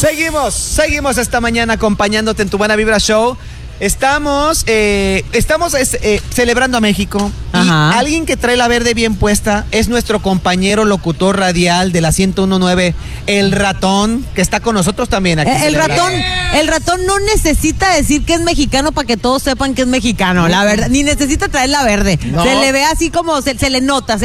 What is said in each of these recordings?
Seguimos esta mañana acompañándote en tu Buena Vibra Show. Estamos celebrando a México. Ajá. Y alguien que trae la verde bien puesta es nuestro compañero locutor radial de la 101.9, el Ratón, que está con nosotros también aquí. El ratón no necesita decir que es mexicano para que todos sepan que es mexicano, la verdad. Ni necesita traer la verde. No. Se le ve así como, se le nota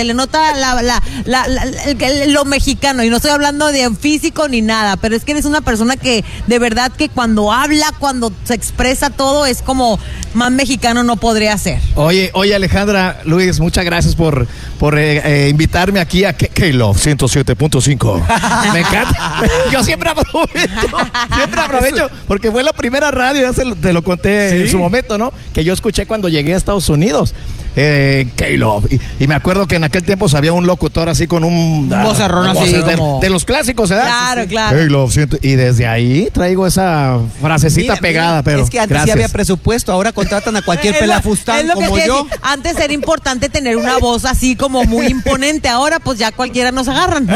lo mexicano. Y no estoy hablando de físico ni nada, pero es que eres una persona que de verdad que cuando habla, cuando se expresa todo, es como más mexicano no podría ser. Oye, Alejandra, Luis, muchas gracias por invitarme aquí a K-Love 107.5. Me encanta. Yo siempre aprovecho, porque fue la primera radio, ya te lo conté en su momento, ¿no? Que yo escuché cuando llegué a Estados Unidos. K-Love. Y me acuerdo que en aquel tiempo había un locutor así con un vocerrón así como... de los clásicos, ¿verdad? Claro. K-Love, y desde ahí traigo esa frasecita pegada, pero es que antes sí había presupuesto, ahora contratan a cualquier pelafustán como yo. Antes era importante tener una voz así como muy imponente, ahora pues ya cualquiera nos agarran.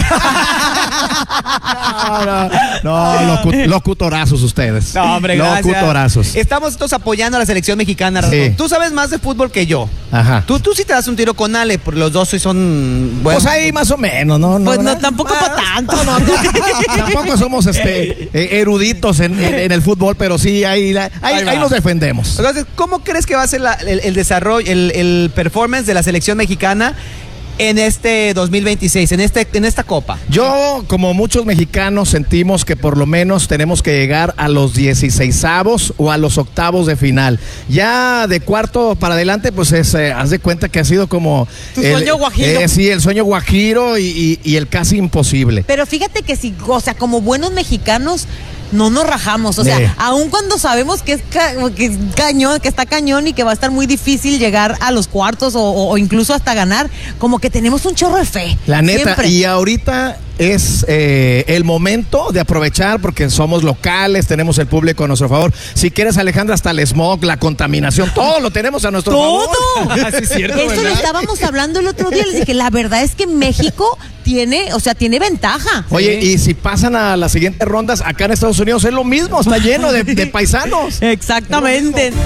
Locutorazos ustedes. No, hombre, gracias. Locutorazos. Estamos todos apoyando a la selección mexicana, Ratón. Sí. Tú sabes más de fútbol que yo. Ajá. Tú sí te das un tiro con Ale, porque los dos son buenos. Pues ahí más o menos, ¿no? Pues no, tampoco para tanto. Tampoco somos eruditos en el fútbol, pero sí ahí nos defendemos. Entonces, ¿cómo crees que va a ser el desarrollo, el performance de la selección mexicana en este 2026, en esta Copa? Yo, como muchos mexicanos, sentimos que por lo menos tenemos que llegar a los 16avos o a los octavos de final. Ya de cuarto para adelante, pues haz de cuenta que ha sido como... Tu sueño guajiro. Sí, el sueño guajiro y el casi imposible. Pero fíjate que sí, o sea, como buenos mexicanos... No nos rajamos, o sea, aun cuando sabemos que está cañón y que va a estar muy difícil llegar a los cuartos o incluso hasta ganar, como que tenemos un chorro de fe. La neta, siempre. Y ahorita es el momento de aprovechar porque somos locales, tenemos el público a nuestro favor. Si quieres, Alejandra, hasta el smog, la contaminación, todo lo tenemos a nuestro favor. ¡Todo! Sí, es cierto, Eso ¿verdad? lo estábamos hablando el otro día, les dije, la verdad es que México tiene ventaja. Oye, y si pasan a las siguientes rondas, acá en Estados Unidos es lo mismo, está lleno de paisanos. Exactamente.